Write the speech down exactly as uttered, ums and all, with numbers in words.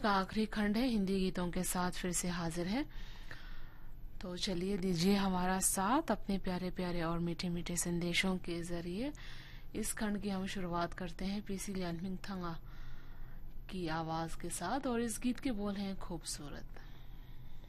का आखिरी खंड है, हिंदी गीतों के साथ फिर से हाजिर है। तो चलिए दीजिए हमारा साथ अपने प्यारे प्यारे और मीठे मीठे संदेशों के जरिए। इस खंड की हम शुरुआत करते हैं पीसी ल्यानमिंग थंगा की आवाज के साथ और इस गीत के बोल हैं खूबसूरत।